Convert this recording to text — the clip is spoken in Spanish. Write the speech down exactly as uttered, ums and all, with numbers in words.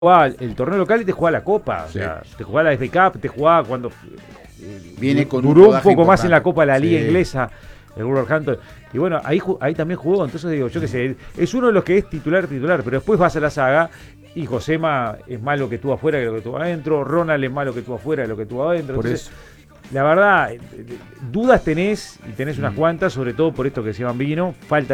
jugaba el torneo local y te jugaba la Copa, Sí. o sea, te jugaba la F A Cup, te jugaba cuando Viene con duró un, un poco importante. más en la Copa de la Liga Sí. Inglesa, el Wolverhampton. Y bueno, ahí, ahí también jugó, entonces digo, yo qué sé, es uno de los que es titular, titular, pero después vas a la saga y Josema es más lo que tuvo afuera que lo que tuvo adentro, Ronald es más lo que tuvo afuera que lo que tuvo adentro. Por Entonces, eso. la verdad, dudas tenés, y tenés unas Mm. cuantas, sobre todo por esto que se llaman vino, falta